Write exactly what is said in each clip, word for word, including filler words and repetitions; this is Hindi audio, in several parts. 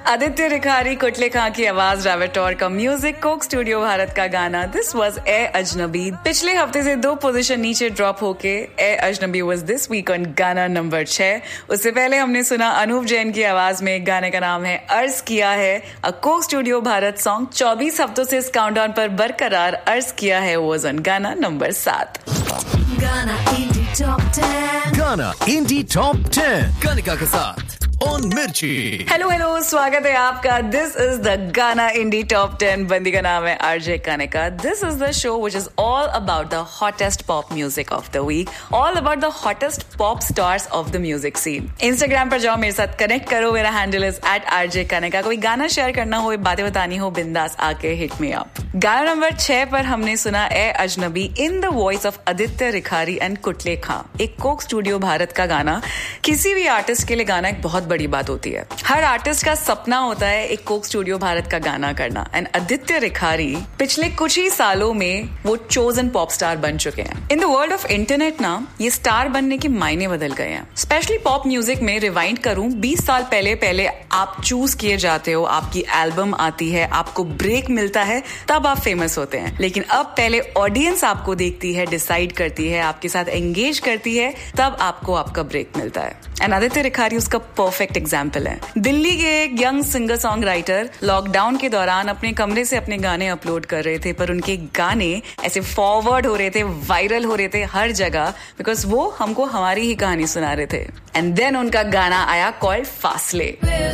आदित्य रिखारी, कुटले खां की आवाज, रावेटौर का म्यूजिक, कोक स्टूडियो भारत का गाना दिस वाज ए अजनबी। पिछले हफ्ते से दो पोजीशन नीचे ड्रॉप होके ए अजनबी वाज दिस वीक ऑन गाना नंबर छह। उससे पहले हमने सुना अनूप जैन की आवाज में, गाने का नाम है अर्ज किया है, अ कोक स्टूडियो भारत सॉन्ग। चौबीस हफ्तों से इस काउंटडाउन पर बरकरार अर्ज किया है वाज ऑन गाना नंबर सात। गाना इंडी टॉप टेन, गाना इंडी टॉप टेन कनिका के साथ ऑन मिर्ची। हेलो हेलो, स्वागत है आपका। दिस इज द गाना इंडी टॉप टेन। बंदी का नाम है RJ Kanika. This is the show which is all about the hottest pop music of the week, all about the hottest pop stars of the music scene. Instagram पर जाओ, मेरे साथ कनेक्ट करो। मेरा handle is eight RJ Kanika. कोई गाना शेयर करना हो, बातें बतानी हो, बिंदास आके हिट मी अप। गाना नंबर छह पर हमने सुना ए अजनबी in the voice of Aditya Rikhari and कुटले खां, एक कोक स्टूडियो भारत का गाना। किसी भी आर्टिस्ट के लिए गाना एक बहुत बड़ी बात होती है। हर आर्टिस्ट का सपना होता है एक कोक स्टूडियो भारत का गाना करना, एंड आदित्य रिखारी पिछले कुछ ही सालों में वो चोजन पॉप स्टार बन चुके हैं। In the world of internet ना, ये स्टार बनने के मायने बदल गए हैं। स्पेशली पॉप म्यूजिक में रिवाइंड करूं, बीस साल पहले पहले आप चूज किए जाते हो, आपकी एल्बम आती है, आपको ब्रेक मिलता है, तब आप फेमस होते हैं। लेकिन अब पहले ऑडियंस आपको देखती है, डिसाइड करती है, आपके साथ एंगेज करती है, तब आपको आपका ब्रेक मिलता है। एंड आदित्य रिखारी उसका परफेक्ट एग्जाम्पल है। दिल्ली के एक young singer song writer lockdown के दौरान अपने कमरे से अपने गाने अपलोड कर रहे थे, पर उनके गाने ऐसे फॉरवर्ड हो रहे थे, वायरल हो रहे थे हर जगह, बिकॉज वो हमको हमारी ही कहानी सुना रहे थे। एंड देन उनका गाना आया कॉल्ड फासले।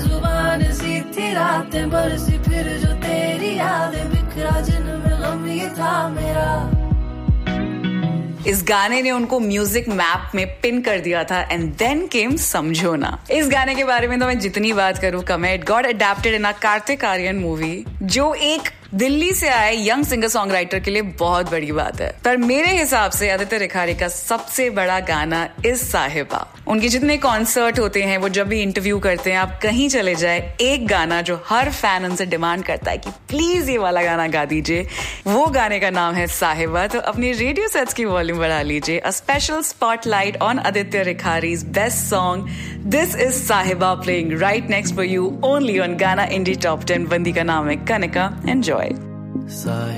इस गाने ने उनको म्यूजिक मैप में पिन कर दिया था। एंड देन केम समझो ना। इस गाने के बारे में तो मैं जितनी बात करूं कम है। It got adapted in a Kartik Aaryan movie, जो एक दिल्ली से आए यंग सिंगर सॉन्ग राइटर के लिए बहुत बड़ी बात है। पर मेरे हिसाब से आदित्य रिखारी का सबसे बड़ा गाना इस साहिबा। उनके जितने कॉन्सर्ट होते हैं, वो जब भी इंटरव्यू करते हैं, आप कहीं चले जाए, एक गाना जो हर फैन उनसे डिमांड करता है कि प्लीज ये वाला गाना गा दीजिए, वो गाने का नाम है साहिबा। तो अपनी रेडियो सेट्स की वॉल्यूम बढ़ा लीजिए। A special spotlight on Aditya रिखारी's best song this is साहिबा, playing right next for you only on गाना इंडी टॉप टेन। बंदी का नाम है कनिका। एंजॉय।